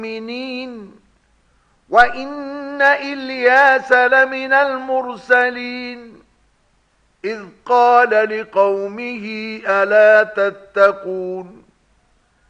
المؤمنين وإن إلياس لمن المرسلين إذ قال لقومه ألا تتقون